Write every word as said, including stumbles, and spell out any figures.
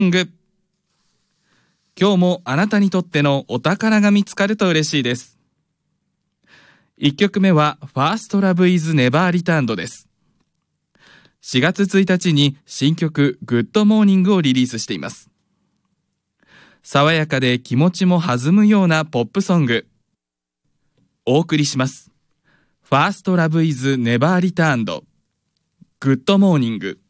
グ。今日もあなたにとってのお宝が見つかると嬉しいです。いっきょくめは First Love is Never Returned です。しがつついたちに新曲 Good Morning をリリースしています。爽やかで気持ちも弾むようなポップソング。お送りします。First Love is Never Returned Good Morning。